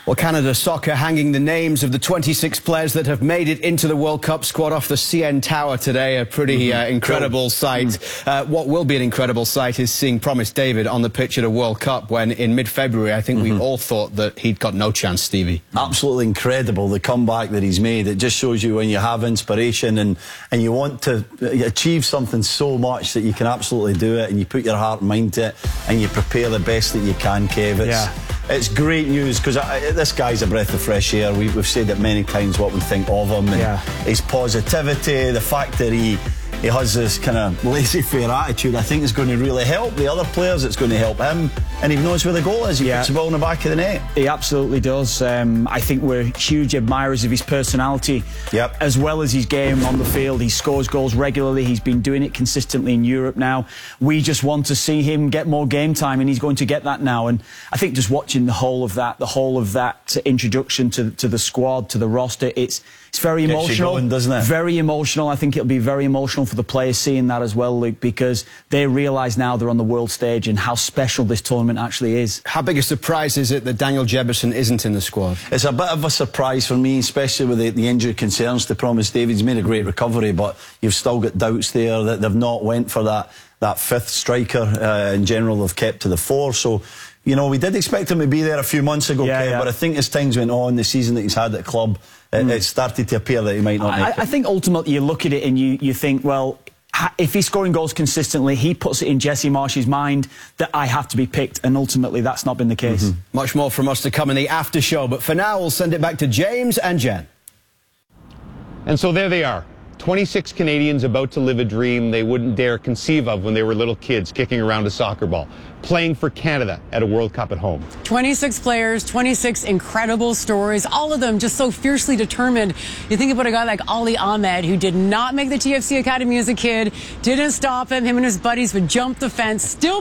Well, Canada Soccer hanging the names of the 26 players that have made it into the World Cup squad off the CN Tower today. A pretty incredible sight. What will be an incredible sight is seeing Promise David on the pitch at a World Cup when in mid-February I think we all thought that he'd got no chance, Stevie. Absolutely incredible, the comeback that he's made. It just shows you when you have inspiration and you want to achieve something so much that you can absolutely do it, and you put your heart and mind to it and you prepare the best that you can, Kev. It's great news because this guy's a breath of fresh air. We've said it many times what we think of him, and his positivity, the fact that he has this kind of laissez-faire attitude, I think is going to really help the other players. It's going to help him, and he knows where the goal is. He puts the ball in the back of the net. He absolutely does. I think we're huge admirers of his personality, as well as his game on the field. He scores goals regularly. He's been doing it consistently in Europe now. We just want to see him get more game time, and he's going to get that now. And I think just watching the whole of that introduction to the squad, to the roster, it's very emotional, going, doesn't it? Very emotional. I think it'll be very emotional for the players seeing that as well, Luke, because they realise now they're on the world stage and how special this tournament actually is. How big a surprise is it that Daniel Jebbison isn't in the squad? It's a bit of a surprise for me, especially with the injury concerns to Promise David. He's made a great recovery, but you've still got doubts there that they've not went for that fifth striker. In general, they've kept to the four. So, you know, we did expect him to be there a few months ago, Kev, but I think as times went on, the season that he's had at the club, it started to appear that he might not make it. I think ultimately you look at it and you think, well, if he's scoring goals consistently, he puts it in Jesse Marsch's mind that I have to be picked, and ultimately that's not been the case. Much more from us to come in the after show, but for now we'll send it back to James and Jen. And so there they are. 26 Canadians about to live a dream they wouldn't dare conceive of when they were little kids kicking around a soccer ball, playing for Canada at a World Cup at home. 26 players, 26 incredible stories, all of them just so fiercely determined. You think about a guy like Ali Ahmed, who did not make the TFC Academy as a kid, didn't stop him and his buddies would jump the fence, still